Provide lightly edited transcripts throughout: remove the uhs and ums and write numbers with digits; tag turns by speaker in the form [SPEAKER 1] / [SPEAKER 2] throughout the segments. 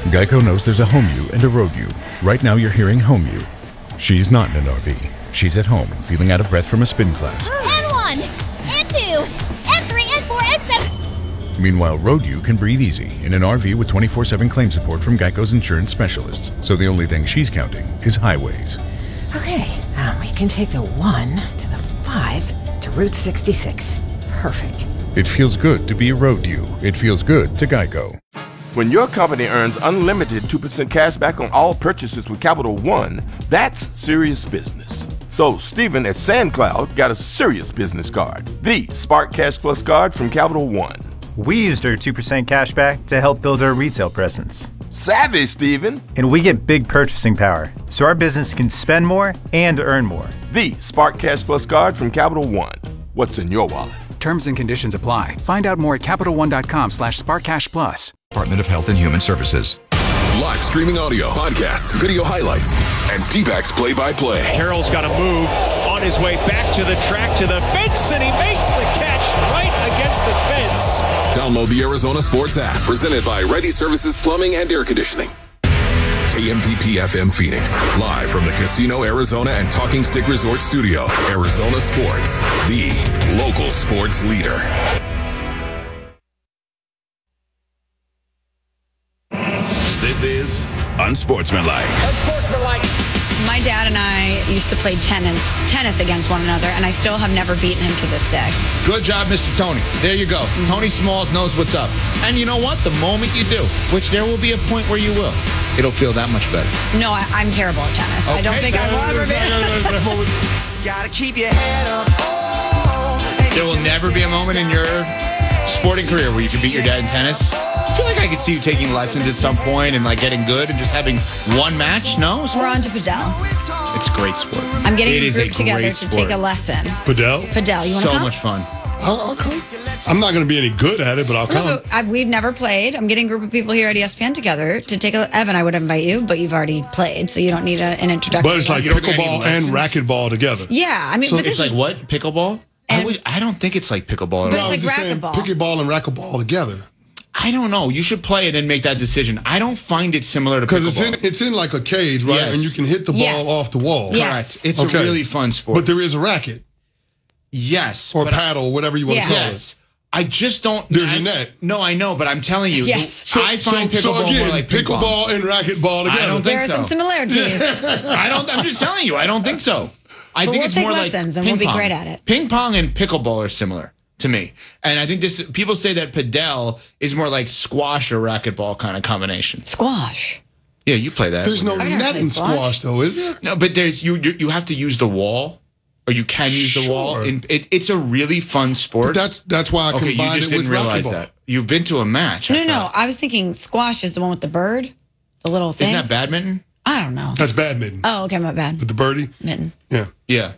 [SPEAKER 1] Geico knows there's a home you and a road you. Right now you're hearing home you. She's not in an RV. She's at home, feeling out of breath from a spin class.
[SPEAKER 2] And 1, and 2, and 3, and 4, and 7.
[SPEAKER 1] Meanwhile, road you can breathe easy in an RV with 24/7 claim support from Geico's insurance specialists. So the only thing she's counting is highways.
[SPEAKER 3] Okay, we can take the 1 to the 5 to Route 66. Perfect.
[SPEAKER 1] It feels good to be a road you. It feels good to Geico.
[SPEAKER 4] When your company earns unlimited 2% cash back on all purchases with Capital One, that's serious business. So Stephen at SandCloud got a serious business card, the Spark Cash Plus card from Capital One.
[SPEAKER 5] We used our 2% cash back to help build our retail presence.
[SPEAKER 4] Savvy, Stephen.
[SPEAKER 5] And we get big purchasing power, so our business can spend more and earn more.
[SPEAKER 4] The Spark Cash Plus card from Capital One. What's in your wallet?
[SPEAKER 6] Terms and conditions apply. Find out more at CapitalOne.com/SparkCashPlus.
[SPEAKER 7] Department of Health and Human Services.
[SPEAKER 8] Live streaming audio, podcasts, video highlights, and D-backs play-by-play.
[SPEAKER 9] Carroll's got to move on his way back to the track, to the fence, and he makes the catch right against the fence.
[SPEAKER 8] Download the Arizona Sports app, presented by Ready Services Plumbing and Air Conditioning. KMVP FM Phoenix, live from the Casino Arizona and Talking Stick Resort Studio. Arizona Sports, the local sports leader. This is Unsportsmanlike.
[SPEAKER 9] Unsportsmanlike.
[SPEAKER 10] My dad and I used to play tennis against one another, and I still have never beaten him to this day.
[SPEAKER 11] Good job, Mr. Tony. There you go. Tony Smalls knows what's up. And you know what? The moment you do, which there will be a point where you will, it'll feel that much better.
[SPEAKER 10] No, I'm terrible at tennis. Okay. I don't think I will ever be.
[SPEAKER 12] Gotta keep your head up.
[SPEAKER 11] There will never be a moment in your sporting career where you can beat your dad in tennis. I feel like I could see you taking lessons at some point and like getting good and just having one match. No?
[SPEAKER 10] We're on to Padel.
[SPEAKER 11] It's a great sport.
[SPEAKER 10] I'm getting a group together to take a lesson.
[SPEAKER 13] Padel?
[SPEAKER 10] Padel. You want to come?
[SPEAKER 11] So much fun.
[SPEAKER 13] I'll come. I'm not going to be any good at it, but I'll come.
[SPEAKER 10] We've never played. I'm getting a group of people here at ESPN together to take Evan, I would invite you, but you've already played, so you don't need an introduction.
[SPEAKER 13] But it's like pickleball and racquetball together.
[SPEAKER 10] Yeah. I mean,
[SPEAKER 13] So
[SPEAKER 10] but
[SPEAKER 11] It's like what? Pickleball? I don't think it's like pickleball.
[SPEAKER 10] But it's like racquetball.
[SPEAKER 13] Pickleball and racquetball together.
[SPEAKER 11] I don't know. You should play it and make that decision. I don't find it similar to pickleball.
[SPEAKER 13] Because it's in like a cage, right?
[SPEAKER 11] Yes.
[SPEAKER 13] And you can hit the ball off the wall.
[SPEAKER 10] Yes.
[SPEAKER 11] Correct. It's a really fun sport.
[SPEAKER 13] But there is a racket.
[SPEAKER 11] Yes.
[SPEAKER 13] Or paddle, whatever you want to call it.
[SPEAKER 11] I just don't.
[SPEAKER 13] There's a net.
[SPEAKER 11] No, I know, but I'm telling you.
[SPEAKER 10] Yes.
[SPEAKER 11] I find pickleball more like ping pong.
[SPEAKER 13] Pickleball and racquetball together.
[SPEAKER 11] I don't think
[SPEAKER 10] there are some similarities.
[SPEAKER 11] I'm just telling you. I don't think so. I think it's more like
[SPEAKER 10] lessons and we'll be great at it.
[SPEAKER 11] Ping pong and pickleball are similar to me. And I think people say that padel is more like squash or racquetball kind of combination.
[SPEAKER 10] Squash.
[SPEAKER 11] Yeah, you play that.
[SPEAKER 13] There's no net in squash, though, is there?
[SPEAKER 11] No, but there's you have to use the wall, or you can use the wall. It's a really fun sport.
[SPEAKER 13] But that's why I combined it with racquetball.
[SPEAKER 11] Okay, you just didn't realize that. You've been to a match.
[SPEAKER 10] No. I was thinking squash is the one with the bird, the little thing.
[SPEAKER 11] Isn't that badminton?
[SPEAKER 10] I don't know.
[SPEAKER 13] That's badminton.
[SPEAKER 10] Oh, okay, my bad.
[SPEAKER 13] With the birdie?
[SPEAKER 10] Mitten.
[SPEAKER 13] Yeah.
[SPEAKER 11] Yeah.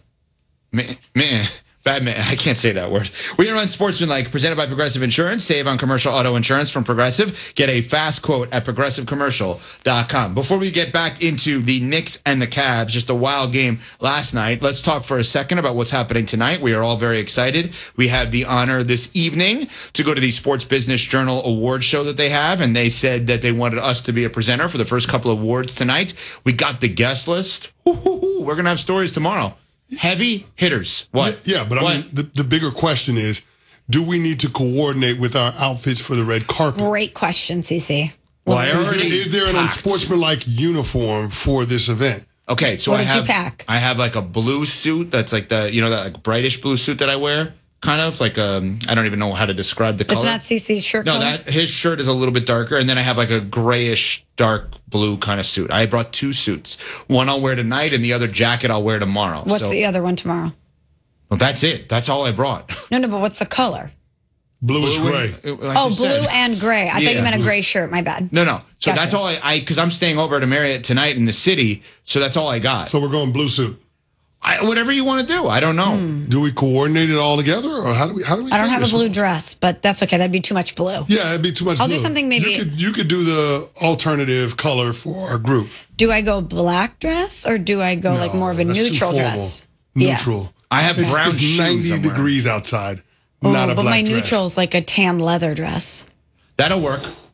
[SPEAKER 11] Man. Badminton. I can't say that word. We are on Sportsmanlike, presented by Progressive Insurance. Save on commercial auto insurance from Progressive. Get a fast quote at progressivecommercial.com. Before we get back into the Knicks and the Cavs, just a wild game last night, let's talk for a second about what's happening tonight. We are all very excited. We have the honor this evening to go to the Sports Business Journal award show that they have, and they said that they wanted us to be a presenter for the first couple of awards tonight. We got the guest list. We're going to have stories tomorrow. Heavy hitters. What?
[SPEAKER 13] Yeah, but I mean, the bigger question is, do we need to coordinate with our outfits for the red carpet?
[SPEAKER 10] Great question, CC.
[SPEAKER 11] Well,
[SPEAKER 13] is there an unsportsmanlike uniform for this event?
[SPEAKER 11] Okay, so
[SPEAKER 10] what did you pack?
[SPEAKER 11] I have like a blue suit that's like that like brightish blue suit that I wear. Kind of like I don't even know how to describe the color.
[SPEAKER 10] It's not CC's shirt color?
[SPEAKER 11] No, his shirt is a little bit darker, and then I have like a grayish dark blue kind of suit. I brought two suits. One I'll wear tonight, and the other jacket I'll wear tomorrow.
[SPEAKER 10] What's the other one tomorrow?
[SPEAKER 11] Well, that's it. That's all I brought.
[SPEAKER 10] No, but what's the color?
[SPEAKER 13] Blue is gray.
[SPEAKER 10] Blue and gray. I thought you meant a gray shirt. My bad.
[SPEAKER 11] No. So
[SPEAKER 10] Gotcha.
[SPEAKER 11] that's all because I'm staying over at a Marriott tonight in the city, so that's all I got.
[SPEAKER 13] So we're going blue suit.
[SPEAKER 11] Whatever you want to do. I don't know.
[SPEAKER 13] Do we coordinate it all together, or how do we?
[SPEAKER 10] I don't have a blue dress, but that's okay. That'd be too much blue.
[SPEAKER 13] Yeah, it'd be too much.
[SPEAKER 10] I'll
[SPEAKER 13] blue.
[SPEAKER 10] do something maybe.
[SPEAKER 13] You could do the alternative color for our group.
[SPEAKER 10] Do I go black dress or do I go like more of a neutral dress?
[SPEAKER 13] Neutral.
[SPEAKER 10] Yeah.
[SPEAKER 11] I have brown shoes.
[SPEAKER 13] It's 90 degrees outside. Not a black dress.
[SPEAKER 10] But my neutral's like a tan leather dress.
[SPEAKER 11] That'll work.